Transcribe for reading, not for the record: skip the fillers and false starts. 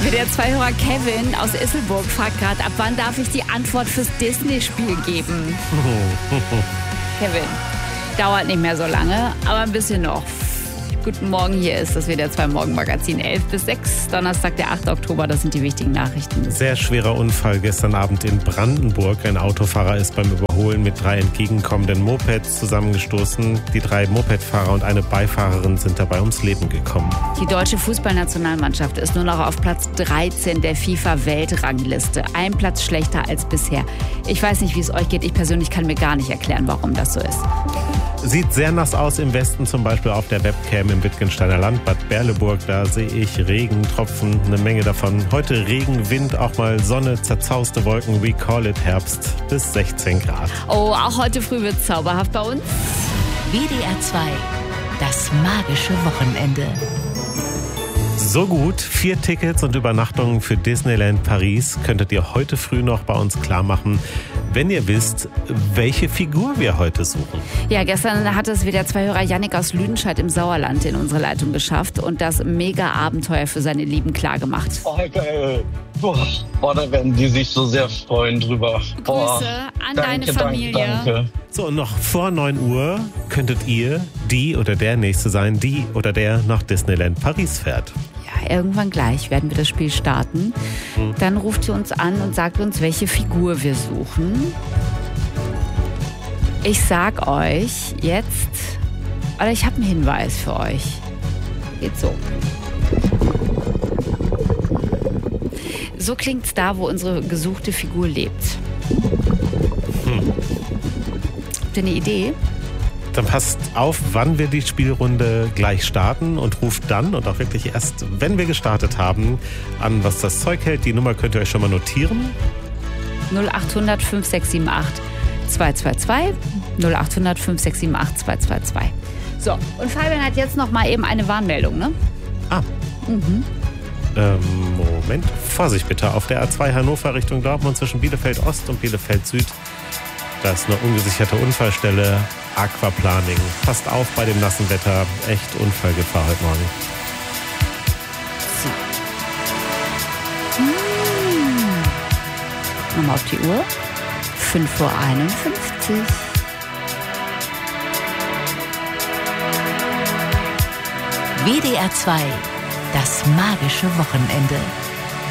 WDR-2-Hörer Kevin aus Isselburg fragt gerade, ab wann darf ich die Antwort fürs Disney-Spiel geben? Kevin, dauert nicht mehr so lange, aber ein bisschen noch. Guten Morgen, hier ist das WDR 2 Morgenmagazin 11 bis 6, Donnerstag, der 8. Oktober, das sind die wichtigen Nachrichten. Sehr schwerer Unfall gestern Abend in Brandenburg. Ein Autofahrer ist beim Überholen mit 3 entgegenkommenden Mopeds zusammengestoßen. Die 3 Mopedfahrer und eine Beifahrerin sind dabei ums Leben gekommen. Die deutsche Fußballnationalmannschaft ist nur noch auf Platz 13 der FIFA-Weltrangliste. Ein Platz schlechter als bisher. Ich weiß nicht, wie es euch geht. Ich persönlich kann mir gar nicht erklären, warum das so ist. Sieht sehr nass aus im Westen, zum Beispiel auf der Webcam im Wittgensteiner Land, Bad Berleburg. Da sehe ich Regentropfen, eine Menge davon. Heute Regen, Wind, auch mal Sonne, zerzauste Wolken. We call it Herbst bis 16 Grad. Oh, auch heute früh wird es zauberhaft bei uns. WDR 2, das magische Wochenende. So gut, 4 Tickets und Übernachtungen für Disneyland Paris könntet ihr heute früh noch bei uns klar machen, wenn ihr wisst, welche Figur wir heute suchen. Ja, gestern hat es wieder WDR-2-Hörer Jannik aus Lüdenscheid im Sauerland in unsere Leitung geschafft und das Mega-Abenteuer für seine Lieben klargemacht. Oh, geil. Boah, da werden die sich so sehr freuen drüber. Grüße an deine Familie. Danke. So, und noch vor 9 Uhr könntet ihr die oder der Nächste sein, die oder der nach Disneyland Paris fährt. Ja, irgendwann gleich werden wir das Spiel starten. Dann ruft ihr uns an und sagt uns, welche Figur wir suchen. Ich sag euch jetzt, oder ich habe einen Hinweis für euch. Geht so. So klingt's da, wo unsere gesuchte Figur lebt. Habt ihr eine Idee? Dann passt auf, wann wir die Spielrunde gleich starten und ruft dann und auch wirklich erst, wenn wir gestartet haben, an, was das Zeug hält. Die Nummer könnt ihr euch schon mal notieren. 0800 5678 222. 0800 5678 222. So, und Fabian hat jetzt noch mal eben eine Warnmeldung, ne? Moment. Vorsicht bitte. Auf der A2 Hannover Richtung Dortmund zwischen Bielefeld Ost und Bielefeld Süd. Da ist eine ungesicherte Unfallstelle. Aquaplaning. Passt auf bei dem nassen Wetter. Echt Unfallgefahr heute Morgen. Nochmal auf die Uhr. 5:51 Uhr. WDR 2, das magische Wochenende.